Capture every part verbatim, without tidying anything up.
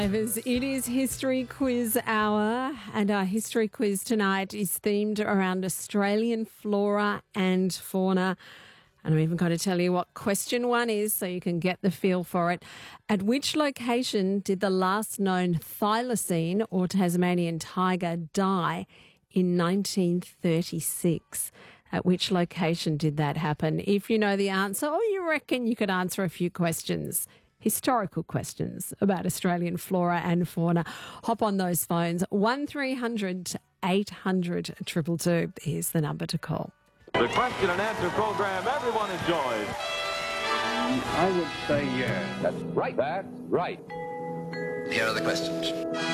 It is History Quiz Hour, and our history quiz tonight is themed around Australian flora and fauna. And I'm even going to tell you what question one is so you can get the feel for it. At which location did the last known thylacine or Tasmanian tiger die in nineteen thirty-six? At which location did that happen? If you know the answer, or you reckon you could answer a few questions, historical questions about Australian flora and fauna, hop on those phones. one three hundred eight hundred two two two is the number to call. The question and answer program everyone enjoys. I would say yes. That's right. That's right. Here are the questions.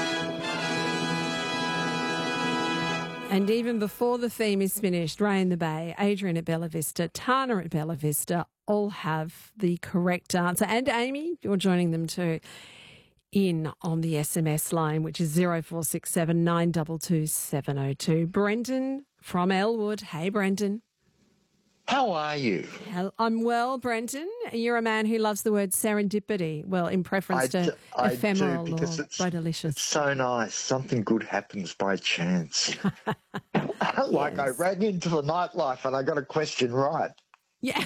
And even before the theme is finished, Ray in the Bay, Adrian at Bella Vista, Tana at Bella Vista all have the correct answer. And Amy, you're joining them too, in on the S M S line, which is zero four six seven nine two two seven zero two. Brendan from Elwood. Hey, Brendan. How are you? Hel- I'm well, Brendan. You're a man who loves the word serendipity. Well, in preference I to do, I ephemeral do, or because it's bodilicious. so nice. Something good happens by chance. Like Yes. I ran into the nightlife and I got a question right. Yeah.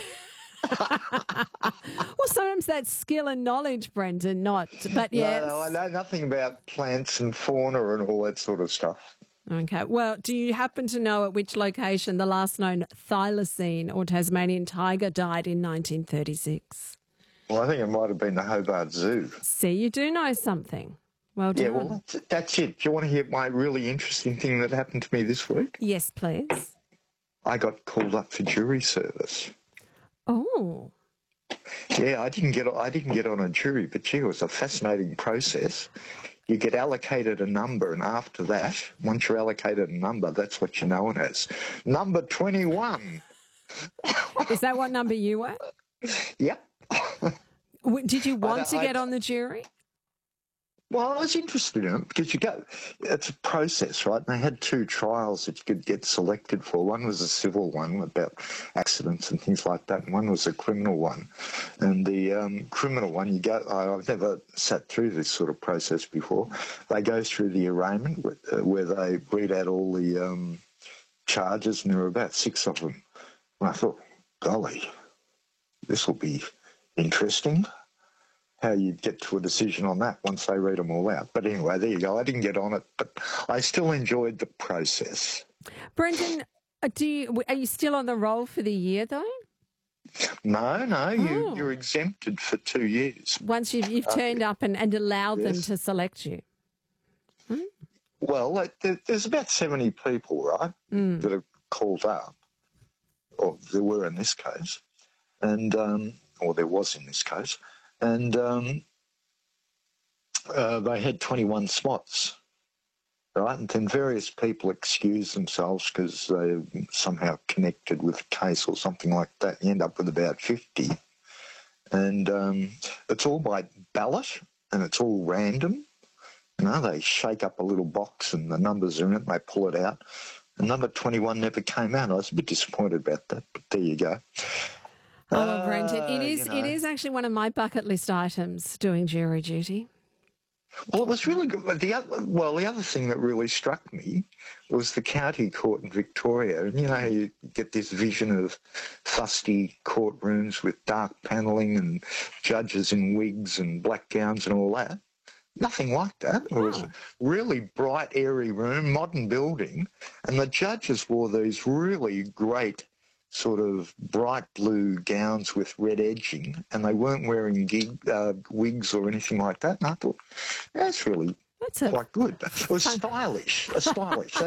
Well, sometimes that's skill and knowledge, Brendan, not, but yes. No, no, I know nothing about plants and fauna and all that sort of stuff. Okay. Well, do you happen to know at which location the last known thylacine or Tasmanian tiger died in nineteen thirty-six? Well, I think it might have been the Hobart Zoo. See, you do know something. Well done. Yeah, well, that's, that's it. Do you want to hear my really interesting thing that happened to me this week? Yes, please. I got called up for jury service. Oh. Yeah, I didn't get I didn't get on a jury, but gee, it was a fascinating process. You get allocated a number, and after that, once you're allocated a number, that's what you're known as. Number twenty-one. Is that what number you were? Yep. W- Did you want to I- get on the jury? Well, I was interested in it because you go, it's a process, right? And they had two trials that you could get selected for. One was a civil one about accidents and things like that, and one was a criminal one. And the um, criminal one, you go, I've never sat through this sort of process before. They go through the arraignment where, uh, where they read out all the um, charges, and there were about six of them. And I thought, golly, this will be interesting. How you'd get to a decision on that once they read them all out. But anyway, there you go. I didn't get on it, but I still enjoyed the process. Brendan, uh, do you, are you still on the roll for the year, though? No, no, you, Oh. you're exempted for two years. Once you've, you've turned up and, and allowed them yes. to select you? Well, like, there, there's about seventy people, right, Mm. that are called up, or there were in this case, and um, or there was in this case, and um, uh, they had twenty-one spots, right? And then various people excused themselves because they somehow connected with the case or something like that. You end up with about fifty. And um, it's all by ballot and it's all random. You know, they shake up a little box and the numbers are in it and they pull it out. And number twenty-one never came out. I was a bit disappointed about that, but there you go. Oh, well, Brendan, it Uh, is, you know. it is actually one of my bucket list items, doing jury duty. Well, it was really good. But the other, well, the other thing that really struck me was the county court in Victoria. And, you know, you get this vision of fusty courtrooms with dark panelling and judges in wigs and black gowns and all that. Nothing like that. It was Oh. a really bright, airy room, modern building, and the judges wore these really great sort of bright blue gowns with red edging, and they weren't wearing gig, uh, wigs or anything like that. And I thought, that's really That's a quite good. It was stylish, a stylish.